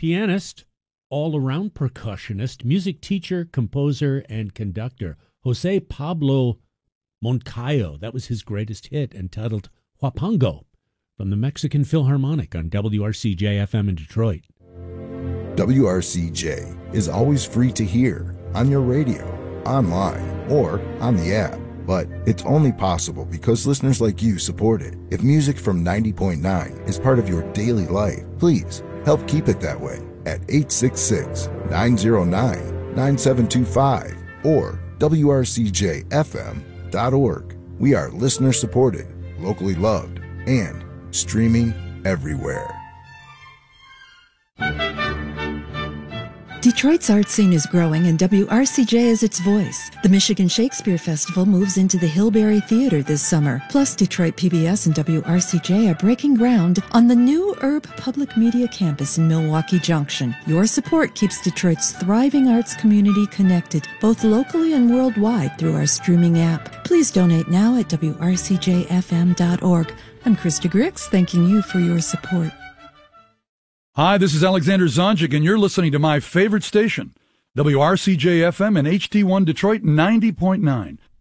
pianist, all-around percussionist, music teacher, composer, and conductor. Jose Pablo Moncayo, that was his greatest hit, entitled Huapango, from the Mexican Philharmonic on WRCJ-FM in Detroit. WRCJ is always free to hear on your radio, online, or on the app. But it's only possible because listeners like you support it. If music from 90.9 is part of your daily life, please help keep it that way at 866-909-9725 or WRCJFM.org. We are listener supported, locally loved, and streaming everywhere. Detroit's art scene is growing, and WRCJ is its voice. The Michigan Shakespeare Festival moves into the Hillberry Theater this summer. Plus, Detroit PBS and WRCJ are breaking ground on the new Urb Public Media campus in Milwaukee Junction. Your support keeps Detroit's thriving arts community connected, both locally and worldwide, through our streaming app. Please donate now at WRCJFM.org. I'm Krista Grix, thanking you for your support. Hi, this is Alexander Zonjic, and you're listening to my favorite station, WRCJ-FM and HD1 Detroit 90.9.